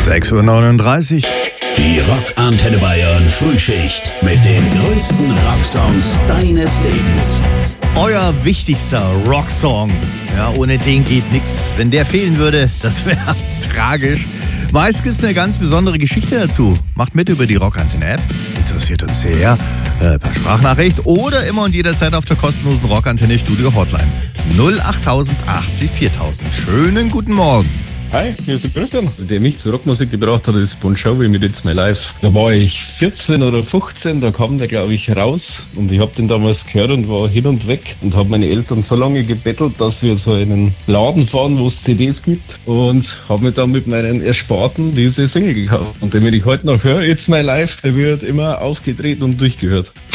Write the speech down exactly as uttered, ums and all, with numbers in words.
sechs Uhr neununddreißig. Die Rockantenne Bayern Frühschicht mit den größten Rocksongs deines Lebens. Euer wichtigster Rocksong. Ja, ohne den geht nichts. Wenn der fehlen würde, das wäre tragisch. Meist gibt es eine ganz besondere Geschichte dazu. Macht mit über die Rockantenne-App. Interessiert uns sehr. Äh, per Sprachnachricht oder immer und jederzeit auf der kostenlosen Rockantenne Studio Hotline. null acht achtzig viertausend. Schönen guten Morgen. Hi, hier ist der Christian. Der mich zur Rockmusik gebracht hat, ist Bon Jovi mit It's My Life. Da war ich vierzehn oder fünfzehn, da kam der, glaube ich, raus. Und ich habe den damals gehört und war hin und weg. Und habe meine Eltern so lange gebettelt, dass wir so einen Laden fahren, wo es C Ds gibt. Und habe mir dann mit meinen Ersparten diese Single gekauft. Und den, wenn ich heute noch höre, It's My Life, der wird immer aufgedreht und durchgehört.